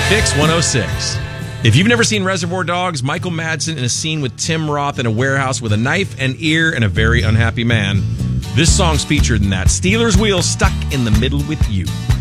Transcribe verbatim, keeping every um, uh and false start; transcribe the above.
Fix one oh six. If you've never seen Reservoir Dogs, Michael Madsen in a scene with Tim Roth in a warehouse with a knife, an ear, and a very unhappy man. This song's featured in that. Steelers Wheel, Stuck in the Middle with You.